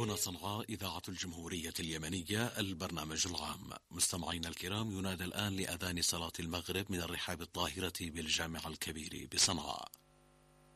هنا صنعاء إذاعة الجمهورية اليمنية البرنامج العام. مستمعينا الكرام، ينادى الآن لأذان صلاة المغرب من الرحاب الطاهرة بالجامع الكبير بصنعاء.